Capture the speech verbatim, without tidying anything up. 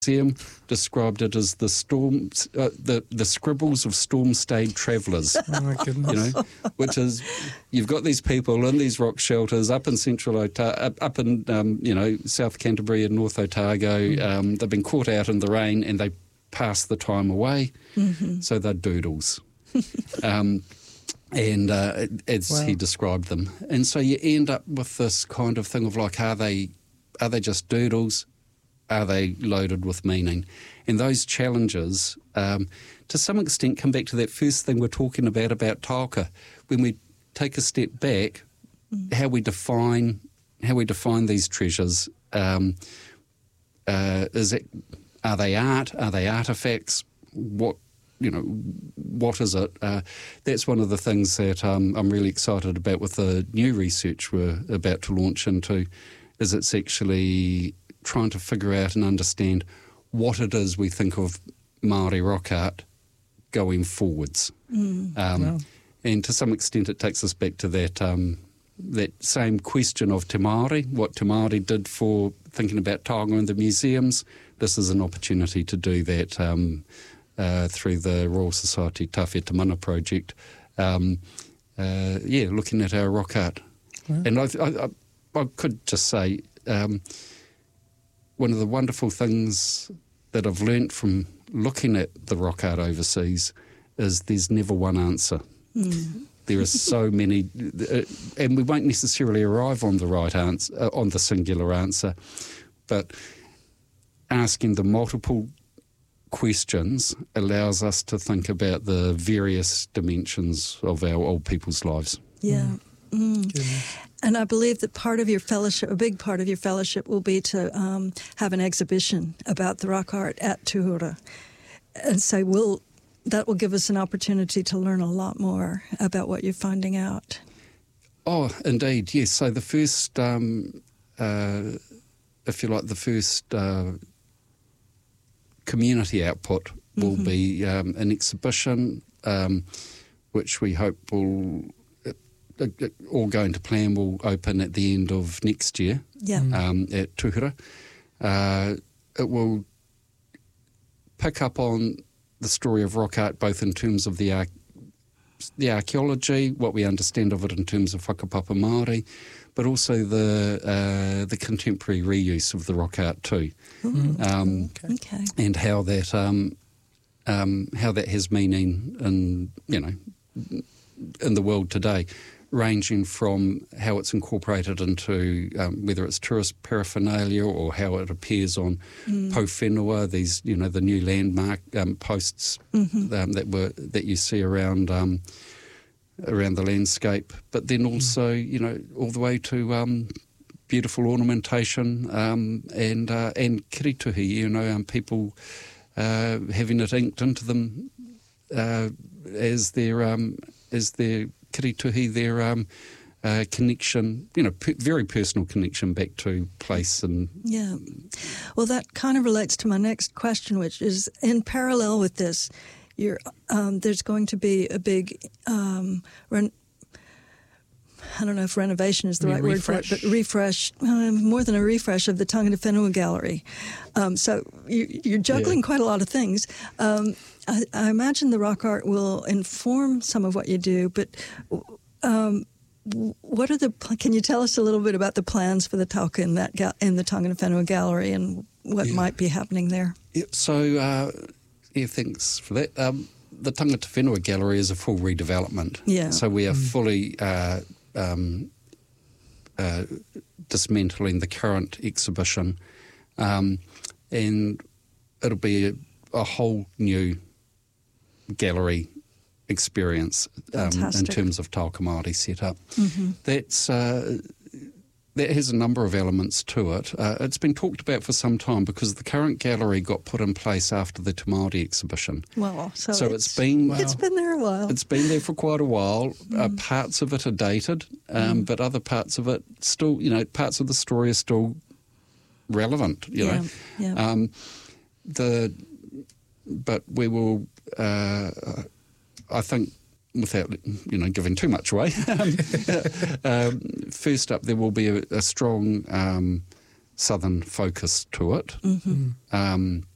Museum described it as the storm, uh, the the scribbles of storm-stayed travellers. Oh my goodness! You know, which is you've got these people in these rock shelters up in central Otago, up, up in um, you know South Canterbury and North Otago. Mm. Um, they've been caught out in the rain and they pass the time away. Mm-hmm. So they're doodles, um, and uh, as wow. he described them. And so you end up with this kind of thing of like, are they are they just doodles? Are they loaded with meaning? And those challenges, um, to some extent, come back to that first thing we're talking about, about tauka. When we take a step back, mm. how we define how we define these treasures. Um, uh, is it? Are they art? Are they artefacts? What you know? What is it? Uh, that's one of the things that um, I'm really excited about with the new research we're about to launch into. Is it's actually trying to figure out and understand what it is we think of Māori rock art going forwards. Mm, um, wow. And to some extent it takes us back to that um, that same question of Te Māori, what Te Māori did for thinking about taonga in the museums. This is an opportunity to do that um, uh, through the Royal Society Tawhia Te Mana project. Um, uh, yeah, looking at our rock art. Wow. And I, I, I could just say... Um, one of the wonderful things that I've learnt from looking at the rock art overseas is there's never one answer. Mm. There are so many, uh, and we won't necessarily arrive on the right answer, uh, on the singular answer, but asking the multiple questions allows us to think about the various dimensions of our old people's lives. Yeah. Mm. Mm. And I believe that part of your fellowship, a big part of your fellowship, will be to um, have an exhibition about the rock art at Tuhura. And so we'll, that will give us an opportunity to learn a lot more about what you're finding out. Oh, indeed, yes. So the first, um, uh, if you like, the first uh, community output will mm-hmm. be um, an exhibition, um, which we hope will... all going to plan, will open at the end of next year yeah. um, at Tuhura. Uh, it will pick up on the story of rock art, both in terms of the ar- the archaeology, what we understand of it in terms of whakapapa Māori, but also the uh, the contemporary reuse of the rock art too, Ooh, um, okay. okay. and how that um, um, how that has meaning in you know in the world today. Ranging from how it's incorporated into um, whether it's tourist paraphernalia or how it appears on mm. Pou Whenua, these you know the new landmark um, posts mm-hmm. um, that were that you see around um, around the landscape, but then also mm. you know all the way to um, beautiful ornamentation um, and uh, and kirituhi, you know um, people uh, having it inked into them uh, as their um, as their kirituhi, their um, uh, connection, you know, p- very personal connection back to place. And yeah. Well, that kind of relates to my next question, which is in parallel with this, you're, um, there's going to be a big, um, ren- I don't know if renovation is the I mean, right refresh. word for it, but refresh, uh, more than a refresh of the Tangata Whenua Gallery. Um, so you, you're juggling yeah. quite a lot of things. Um, I, I imagine the rock art will inform some of what you do, but um, what are the? Can you tell us a little bit about the plans for the tauka in that ga- in the Tangata Whenua Gallery and what yeah. might be happening there? Yeah, so, uh, yeah, thanks for that. Um, the Tangata Whenua Gallery is a full redevelopment. Yeah. So we are mm. fully uh, um, uh, dismantling the current exhibition, um, and it'll be a, a whole new gallery experience um, in terms of tauka Māori setup. Mm-hmm. That's uh, that has a number of elements to it. Uh, it's been talked about for some time because the current gallery got put in place after the Te Māori exhibition. Wow, so, so it's, it's been wow. it's been there a while. It's been there for quite a while. Mm. Uh, parts of it are dated, um, mm. but other parts of it still, you know, parts of the story are still relevant. You yeah. know, yeah. Um, the but we will. Uh, I think, without you know giving too much away, um, first up there will be a, a strong um, southern focus to it. Mm-hmm. Um,